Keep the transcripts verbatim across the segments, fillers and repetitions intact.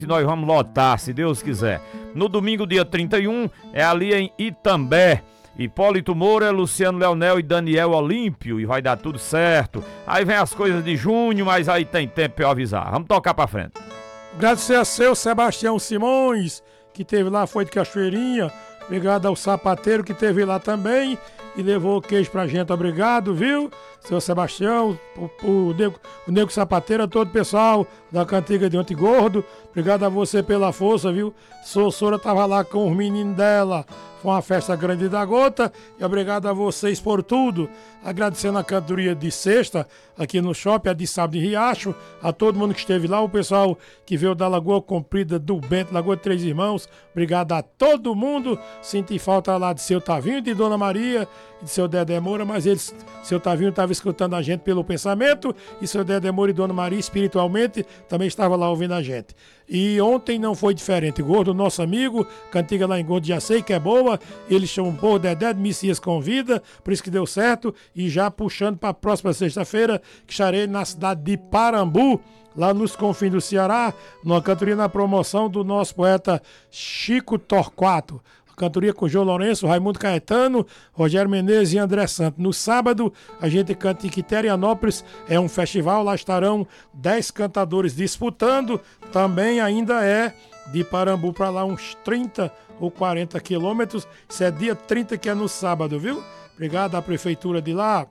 nós vamos lotar, se Deus quiser. No domingo, dia trinta e um, é ali em Itambé. Hipólito Moura, Luciano Leonel e Daniel Olímpio, e vai dar tudo certo. Aí vem as coisas de junho, mas aí tem tempo pra eu avisar. Vamos tocar pra frente. Agradecer a seu Sebastião Simões, que teve lá, foi de Cachoeirinha. Obrigado ao sapateiro que teve lá também e levou o queijo pra gente. Obrigado, viu? Seu Sebastião, o, o, Nego, o Nego Sapateiro, a todo o pessoal da cantiga de Ontem Gordo. Obrigado a você pela força, viu? Sossora tava lá com os meninos dela. Foi uma festa grande da gota. E obrigado a vocês por tudo. Agradecendo a cantoria de sexta aqui no shopping, a de sábado em Riacho. A todo mundo que esteve lá. O pessoal que veio da Lagoa Comprida, do Bento, Lagoa de Três Irmãos. Obrigado a todo mundo. Senti falta lá de seu Tavinho e de Dona Maria e de seu Dedé Moura. Mas eles, seu Tavinho estava escutando a gente pelo pensamento. E seu Dedé Moura e Dona Maria espiritualmente também estavam lá ouvindo a gente. E ontem não foi diferente. Gordo, nosso amigo, cantiga lá em Gordo, já sei que é boa. Ele chamou o Dedé de Messias Convida, por isso que deu certo. E já puxando para a próxima sexta-feira, que estarei na cidade de Parambu, lá nos confins do Ceará, numa cantoria na promoção do nosso poeta Chico Torquato. Cantoria com João Lourenço, Raimundo Caetano, Rogério Menezes e André Santos. No sábado, a gente canta em Quiterianópolis, é um festival, lá estarão dez cantadores disputando. Também ainda é de Parambu para lá uns trinta ou quarenta quilômetros. Isso é dia trinta, que é no sábado, viu? Obrigado à prefeitura de lá.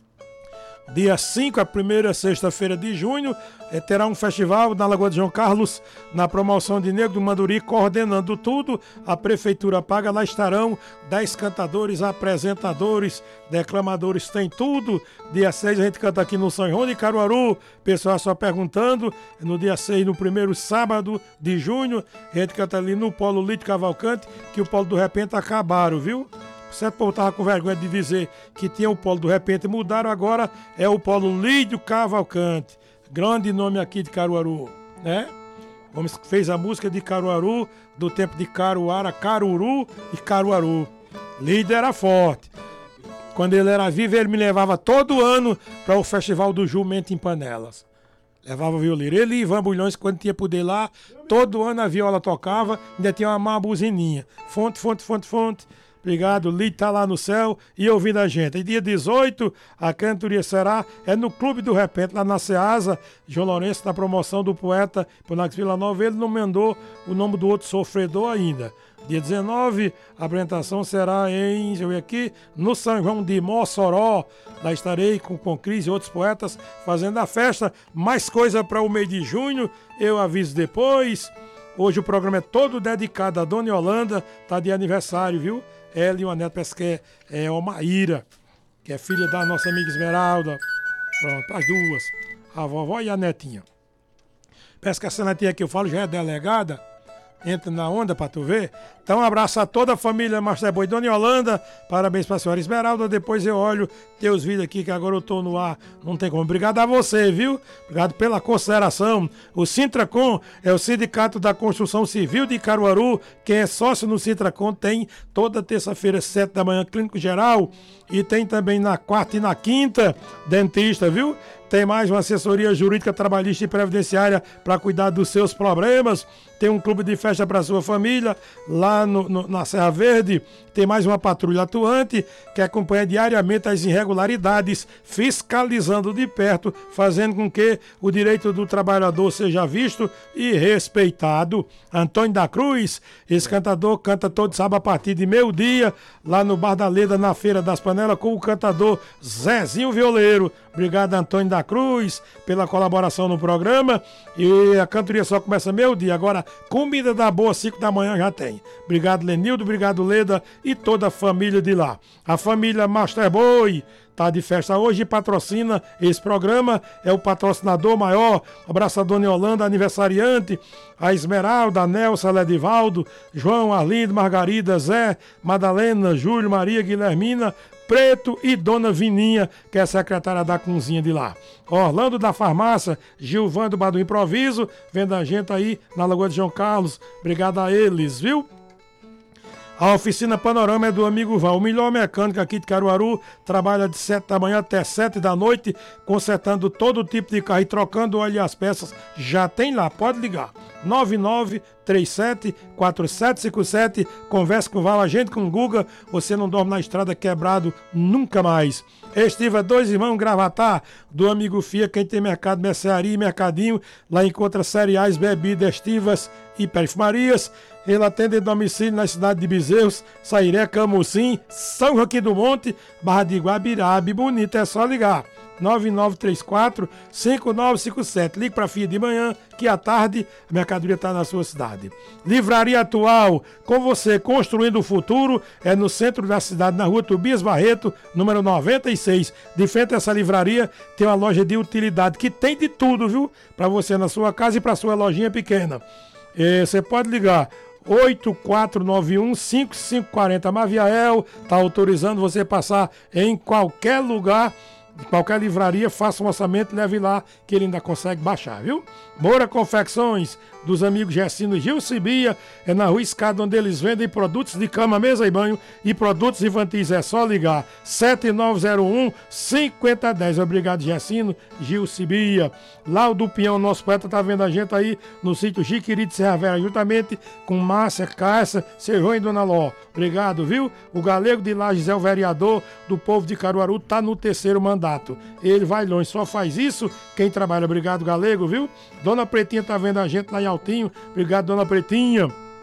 Dia cinco, a primeira sexta-feira de junho, eh, terá um festival na Lagoa de João Carlos, na promoção de Negro do Manduri, coordenando tudo. A prefeitura paga, lá estarão dez cantadores, apresentadores, declamadores, tem tudo. Dia seis a gente canta aqui no São João de Caruaru, pessoal só perguntando. No dia seis, no primeiro sábado de junho, a gente canta ali no Polo Lídio Cavalcante, que o Polo do Repente acabaram, viu? Certo, o povo estava com vergonha de dizer que tinha o Polo do Repente, mudaram, agora é o Polo Lídio Cavalcante. Grande nome aqui de Caruaru, né? O homem fez a música de Caruaru, do tempo de Caruara, Caruru e Caruaru. Lídio era forte. Quando ele era vivo, ele me levava todo ano para o Festival do Jumento em Panelas. Levava o violino. Ele e Ivan Bulhões, quando tinha poder lá, todo ano a viola tocava, ainda tinha uma, uma buzininha. Fonte, fonte, fonte, fonte. Obrigado, Lídio tá lá no céu e ouvindo a gente. E dia dezoito, a cantoria será é no Clube do Repente, lá na Ceasa. João Lourenço, na promoção do poeta Ponax Vila Nova, ele não mandou o nome do outro sofredor ainda. Dia dezenove, a apresentação será em, deixa eu ver aqui, no São João de Mossoró. Lá estarei com, com Cris e outros poetas fazendo a festa. Mais coisa para o mês de junho, eu aviso depois. Hoje o programa é todo dedicado a Dona Yolanda, tá de aniversário, viu? Ela e uma neta, parece que é, é Omaíra, que é filha da nossa amiga Esmeralda. Pronto, as duas, a vovó e a netinha. Parece que essa netinha que eu falo já é delegada. Entra na onda pra tu ver. Então um abraço a toda a família Master Boy, Dona Yolanda, parabéns pra senhora Esmeralda. Depois eu olho teus vídeos aqui, que agora eu tô no ar, não tem como. Obrigado a você, viu? Obrigado pela consideração. O Sintracom é o Sindicato da Construção Civil de Caruaru. Quem é sócio no Sintracom tem toda terça-feira, sete da manhã, clínico geral, e tem também na quarta e na quinta, dentista, viu? Tem mais uma assessoria jurídica, trabalhista e previdenciária para cuidar dos seus problemas. Tem um clube de festa para sua família lá no, no, na Serra Verde. Tem mais uma patrulha atuante que acompanha diariamente as irregularidades, fiscalizando de perto, fazendo com que o direito do trabalhador seja visto e respeitado. Antônio da Cruz, esse cantador canta todo sábado a partir de meio-dia, lá no Bar da Leda, na Feira das Panelas, com o cantador Zezinho Violeiro. Obrigado, Antônio da Cruz, pela colaboração no programa. E a cantoria só começa meio-dia. Agora, comida da boa, cinco da manhã já tem. Obrigado, Lenildo, obrigado, Leda e toda a família de lá. A família Master Boy tá de festa hoje e patrocina esse programa, é o patrocinador maior. Um abraço a Dona Yolanda, aniversariante, a Esmeralda, a Nelson, a Ledivaldo, João, Arlindo, Margarida, Zé, Madalena, Júlio, Maria, Guilhermina, Preto e Dona Vininha, que é a secretária da cozinha de lá. Orlando da Farmácia, Gilvan do Bar do Improviso, vendo a gente aí na Lagoa de João Carlos. Obrigado a eles, viu? A oficina Panorama é do amigo Val, o melhor mecânico aqui de Caruaru, trabalha de sete da manhã até sete da noite, consertando todo tipo de carro e trocando óleo e as peças. Já tem lá, pode ligar. nove nove três sete quatro sete cinco sete. Converse com o Val, a gente com o Guga, você não dorme na estrada quebrado nunca mais. Estiva Dois Irmãos Gravatar, do amigo Fia, quem tem mercado, mercearia e mercadinho, lá encontra cereais, bebidas, estivas e perfumarias. Ele atende em domicílio na cidade de Bezerros, Sairé, Camucim, São Joaquim do Monte, Barra de Guabirabe. Bonito, é só ligar. nove nove três quatro cinco nove cinco sete. Ligue para a Fia de manhã, que à tarde a mercadoria está na sua cidade. Livraria Atual, com você construindo o futuro, é no centro da cidade, na rua Tobias Barreto, número noventa e seis. De frente a essa livraria tem uma loja de utilidade que tem de tudo, viu? Para você na sua casa e para sua lojinha pequena. E você pode ligar oito quatro nove um cinco cinco quatro zero. Maviael está autorizando você passar em qualquer lugar, de qualquer livraria, faça um orçamento e leve lá, que ele ainda consegue baixar, viu? Moura Confecções, dos amigos Gessino e Gil Cibia, é na Rua Escada, onde eles vendem produtos de cama, mesa e banho e produtos infantis. É só ligar sete nove zero um cinco zero um zero. Obrigado, Gessino, Gil Cibia. Lá o do Pinhão, nosso poeta, tá vendo a gente aí no sítio Jiquiri de Serra Velha, juntamente com Márcia, Cássia, Serrão e Dona Ló. Obrigado, viu? O Galego de Lages é o vereador do povo de Caruaru, tá no terceiro mandato. Ele vai longe, só faz isso quem trabalha. Obrigado, Galego, viu? Dona Pretinha tá vendo a gente lá em Altinho. Obrigado, Dona Pretinha.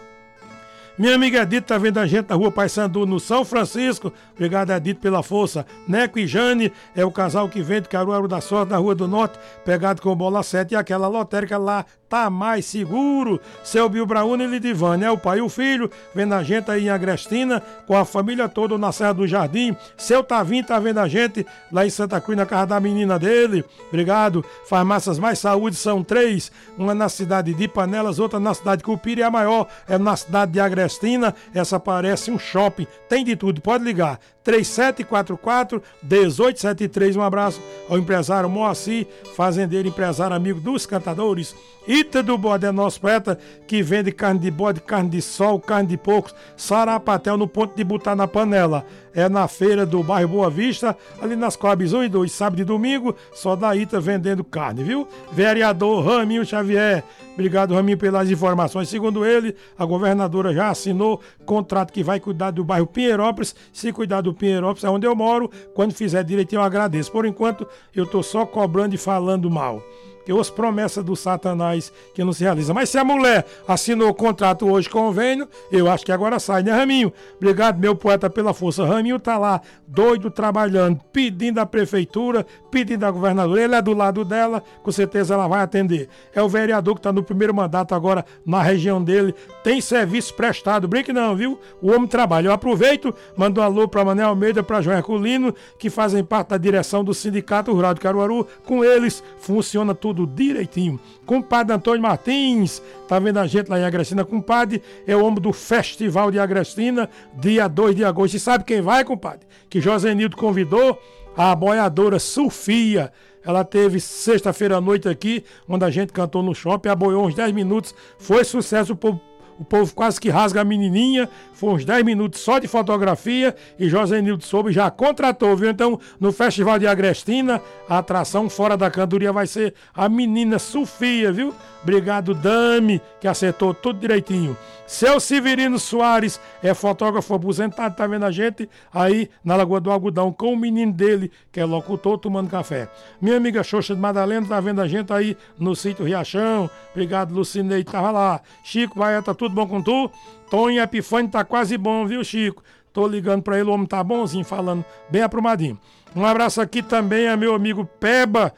Minha amiga Edith tá vendo a gente na rua Paysandu, no São Francisco. Obrigado, Edith, pela força. Neco e Jane é o casal que vende Caruaru da Sorte, na Rua do Norte, pegado com bola sete, e aquela lotérica lá tá mais seguro. Seu Bill Brauna e Lidivane, é o pai e o filho, vendo a gente aí em Agrestina, com a família toda na Serra do Jardim. Seu Tavinho tá vendo a gente lá em Santa Cruz, na casa da menina dele. Obrigado. Farmácias Mais Saúde são três, uma na cidade de Panelas, outra na cidade de Cupira, e a maior é na cidade de Agrestina. Essa parece um shopping, tem de tudo, pode ligar três sete quatro quatro um oito sete três. Um abraço ao empresário Moacir, fazendeiro, empresário, amigo dos cantadores. Ita do Bode é nosso poeta, que vende carne de bode, carne de sol, carne de porcos, sarapatel no ponto de botar na panela. É na feira do bairro Boa Vista, ali nas Coabs um e dois, sábado e domingo, só da Ita vendendo carne, viu? Vereador Raminho Xavier, obrigado, Raminho, pelas informações. Segundo ele, a governadora já assinou contrato que vai cuidar do bairro Pinheirópolis. Se cuidar do Pinheirópolis, é onde eu moro, quando fizer direitinho eu agradeço. Por enquanto, eu tô só cobrando e falando mal. Que as promessas do Satanás que não se realizam. Mas se a mulher assinou o contrato hoje, convênio, eu acho que agora sai, né, Raminho? Obrigado, meu poeta, pela força. Raminho tá lá, doido, trabalhando, pedindo à prefeitura, pedindo à governadora. Ele é do lado dela, com certeza ela vai atender. É o vereador que tá no primeiro mandato agora na região dele. Tem serviço prestado, brinque não, viu? O homem trabalha. Eu aproveito, mando um alô para Mané Almeida, para João Herculino, que fazem parte da direção do Sindicato Rural de Caruaru. Com eles funciona tudo direitinho. Compadre Antônio Martins, tá vendo a gente lá em Agrestina? Compadre é o homem do Festival de Agrestina, dia dois de agosto. E sabe quem vai, compadre? Que Josenildo convidou a boiadora Sofia. Ela teve sexta-feira à noite aqui, onde a gente cantou no shopping, aboiou uns dez minutos, foi sucesso, o povo O povo quase que rasga a menininha, foi uns dez minutos só de fotografia e Josenildo soube, já contratou, viu? Então, no Festival de Agrestina, a atração fora da cantoria vai ser a menina Sofia, viu? Obrigado, Dami, que acertou tudo direitinho. Seu Severino Soares é fotógrafo aposentado, tá vendo a gente aí na Lagoa do Algodão com o menino dele, que é locutor, tomando café. Minha amiga Xoxa de Madalena tá vendo a gente aí no sítio Riachão. Obrigado, Lucinei, tava lá. Chico, vai, tá tudo bom com tu? Tonho Epifânio tá quase bom, viu, Chico? Tô ligando pra ele, o homem tá bonzinho, falando bem aprumadinho. Um abraço aqui também a meu amigo Peba,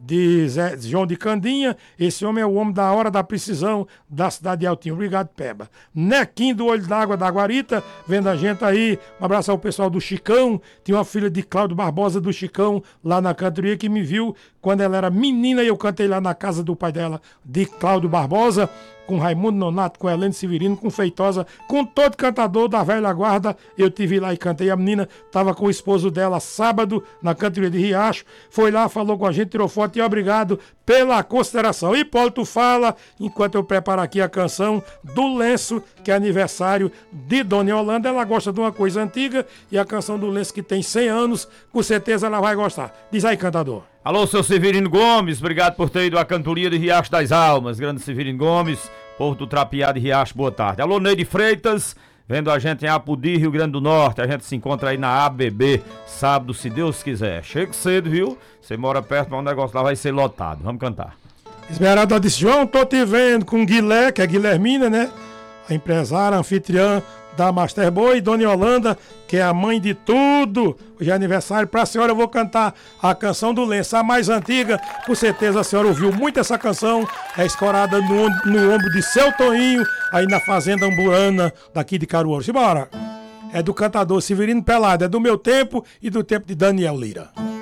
de Zé, João de Candinha. Esse homem é o homem da hora da precisão da cidade de Altinho. Obrigado, Peba. Nequim do Olho d'Água da Guarita, vendo a gente aí. Um abraço ao pessoal do Chicão. Tinha uma filha de Cláudio Barbosa do Chicão lá na cantoria que me viu quando ela era menina e eu cantei lá na casa do pai dela, de Cláudio Barbosa, com Raimundo Nonato, com Helene Severino, com Feitosa, com todo cantador da velha guarda. Eu tive lá e cantei. A menina estava com o esposo dela sábado na cantoria de Riacho. Foi lá, falou com a gente, tirou foto e obrigado pela consideração. Hipólito fala, enquanto eu preparo aqui a canção do Lenço, que é aniversário de Dona Yolanda. Ela gosta de uma coisa antiga e a canção do Lenço, que tem cem anos, com certeza ela vai gostar. Diz aí, cantador. Alô, seu Severino Gomes, obrigado por ter ido à cantoria de Riacho das Almas. Grande Severino Gomes, Povo do Trapiá de Riacho, boa tarde. Alô, Neide Freitas, vendo a gente em Apudi, Rio Grande do Norte. A gente se encontra aí na A B B, sábado, se Deus quiser. Chega cedo, viu? Você mora perto, mas o negócio lá vai ser lotado. Vamos cantar. Esmeralda disse, João, tô te vendo com Guilherme, que é Guilhermina, né? A empresária, a anfitriã da Master Boy, Dona Yolanda, que é a mãe de tudo. Hoje é aniversário. Pra senhora eu vou cantar a canção do lenço, a mais antiga. Com certeza a senhora ouviu muito essa canção. É escorada no, no ombro de seu Toninho, aí na Fazenda Amburana, daqui de Caruaru. Simbora! É do cantador Severino Pelado, é do meu tempo e do tempo de Daniel Lira.